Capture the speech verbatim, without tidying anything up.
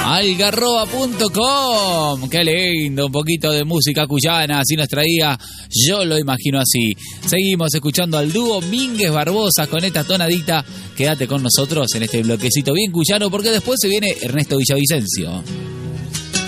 algarroba punto com. Qué lindo, un poquito de música cuyana, así nos traía Yo Lo Imagino Así. Seguimos escuchando al dúo Mínguez Barbosa con esta tonadita. Quédate con nosotros en este bloquecito bien cuyano, porque después se viene Ernesto Villavicencio.